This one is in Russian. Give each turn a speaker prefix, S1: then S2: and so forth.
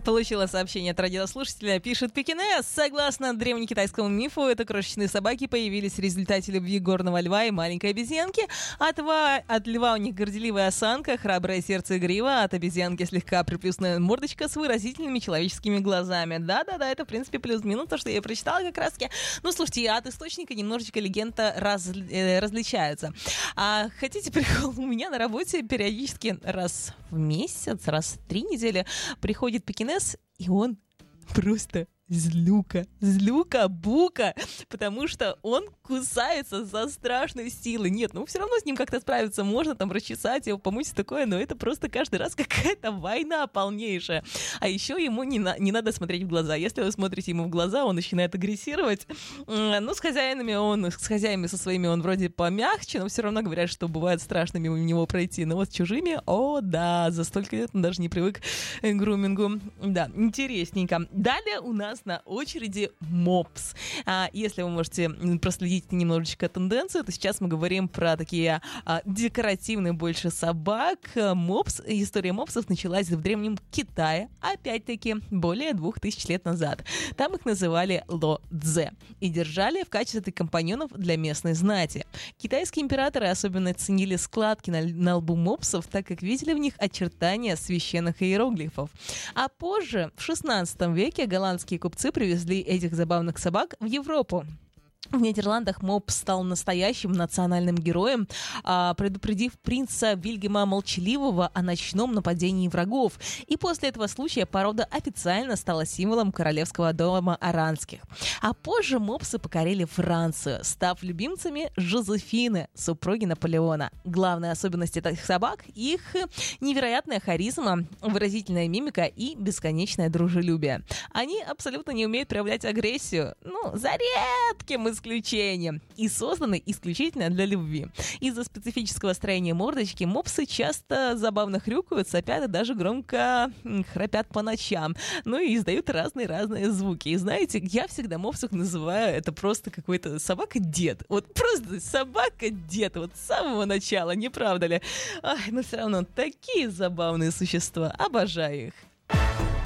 S1: Получила сообщение от радиослушателя. Пишет Пекинес. Согласно древнекитайскому мифу, это крошечные собаки появились в результате любви горного льва и маленькой обезьянки. От льва у них горделивая осанка, храброе сердце и грива, от обезьянки слегка приплюснутая мордочка с выразительными человеческими глазами. Да-да-да, это, в принципе, плюс-минус то, что я прочитала как раз-таки. Ну, слушайте, от источника немножечко легенда различаются. А хотите прикол? У меня на работе периодически раз в месяц, раз в 3 недели приходит пекинес, и он просто злюка-бука, потому что он кусается за страшной силой. Нет, ну все равно с ним как-то справиться можно, там расчесать его, помыть, такое, но это просто каждый раз какая-то война полнейшая. А еще ему не надо смотреть в глаза. Если вы смотрите ему в глаза, он начинает агрессировать. Ну, с хозяевами со своими он вроде помягче, но все равно говорят, что бывает страшно мимо него пройти. Но вот с чужими, о да, за столько лет он даже не привык к грумингу. Да, интересненько. Далее у нас на очереди мопс. Если вы можете проследить немножечко тенденцию, то сейчас мы говорим про такие декоративные больше собак. История мопсов началась в древнем Китае, опять-таки, более 2000 лет назад. Там их называли ло-дзе и держали в качестве компаньонов для местной знати. Китайские императоры особенно ценили складки на лбу мопсов, так как видели в них очертания священных иероглифов. А позже, в 16 веке, голландские купцы привезли этих забавных собак в Европу. В Нидерландах мопс стал настоящим национальным героем, предупредив принца Вильгельма Молчаливого о ночном нападении врагов. И после этого случая порода официально стала символом королевского дома Аранских. А позже мопсы покорили Францию, став любимцами Жозефины, супруги Наполеона. Главная особенность этих собак – их невероятная харизма, выразительная мимика и бесконечное дружелюбие. Они абсолютно не умеют проявлять агрессию, за редким исключением, и созданы исключительно для любви. Из-за специфического строения мордочки мопсы часто забавно хрюкают, сопят и даже громко храпят по ночам. И издают разные звуки. И знаете, я всегда мопсов называю это просто какой-то собака-дед. Вот просто собака-дед. Вот с самого начала, не правда ли? Но все равно такие забавные существа. Обожаю их.